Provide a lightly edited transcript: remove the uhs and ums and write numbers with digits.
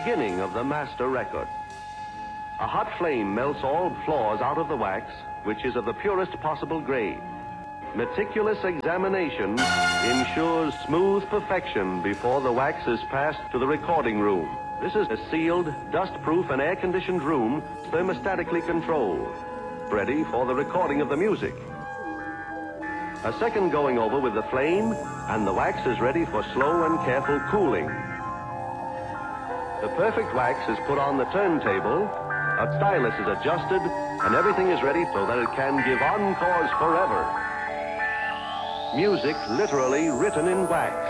beginning of the master record. A hot flame melts all flaws out of the wax, which is of the purest possible grade. Meticulous examination ensures smooth perfection before the wax is passed to the recording room. This is a sealed, dust-proof, and air-conditioned room, thermostatically controlled, ready for the recording of the music. A second going over with the flame, and the wax is ready for slow and careful cooling. The perfect wax is put on the turntable, a stylus is adjusted, and everything is ready so that it can give encores forever. Music literally written in wax.